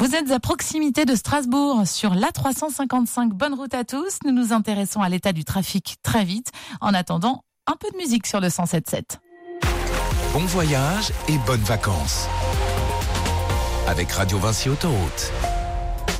Vous êtes à proximité de Strasbourg, sur l'A355. Bonne route à tous. Nous nous intéressons à l'état du trafic très vite. En attendant, un peu de musique sur le 107.7. Bon voyage et bonnes vacances avec Radio Vinci Autoroute.